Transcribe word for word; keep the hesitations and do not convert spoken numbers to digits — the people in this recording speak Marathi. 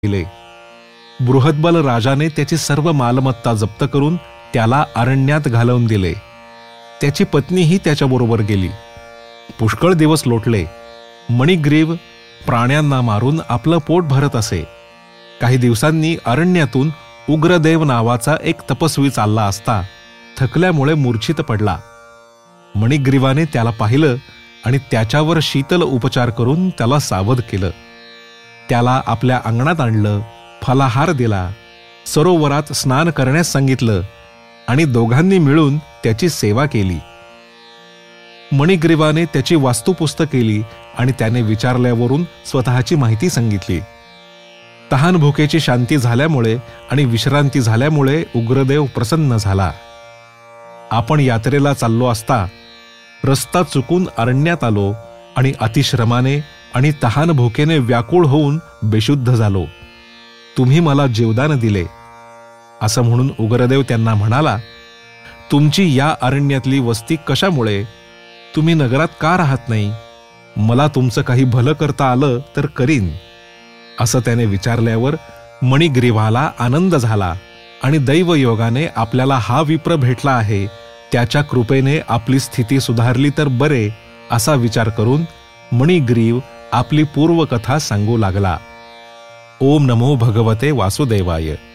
दिले. बृहद्बल राजाने त्याची सर्व मालमत्ता जप्त करून त्याला अरण्यात घालवून दिले. त्याची पत्नीही त्याच्याबरोबर गेली. पुष्कळ दिवस लोटले. मणिग्रीव प्राण्यांना मारून आपलं पोट भरत असे. काही दिवसांनी अरण्यातून उग्रदेव नावाचा एक तपस्वी चालला असता थकल्यामुळे मूर्छित पडला. मणिग्रीवाने त्याला पाहिलं आणि त्याच्यावर शीतल उपचार करून त्याला सावध केलं. त्याला आपल्या अंगणात आणलं, फलाहार दिला, सरोवरात स्नान करण्यास सांगितलं आणि दोघांनी मिळून त्याची सेवा केली. मणिग्रीवाने त्याची वास्तुपुस्त केली आणि त्याने विचारल्यावरून स्वतःची माहिती सांगितली. तहान भुकेची शांती झाल्यामुळे आणि विश्रांती झाल्यामुळे उग्रदेव प्रसन्न झाला. आपण यात्रेला चाललो असता रस्ता चुकून अरण्यात आलो आणि अतिश्रमाने आणि तहान भुकेने व्याकुळ होऊन बेशुद्ध झालो. तुम्ही मला जीवदान दिले. असं म्हणून उग्रदेव त्यांना म्हणाला, तुमची या अरण्यातली वस्ती कशामुळे? तुम्ही नगरात का राहत नाही? मला तुमचं काही भलं करता आलं तर करीन. असं त्याने विचारल्यावर मणिग्रीवाला आनंद झाला आणि दैवयोगाने आपल्याला हा विप्र भेटला आहे, त्याच्या कृपेने आपली स्थिती सुधारली तर बरे, असा विचार करून मणिग्रीव आपली पूर्वकथा सांगू लागला. ओम नमो भगवते वासुदेवाय.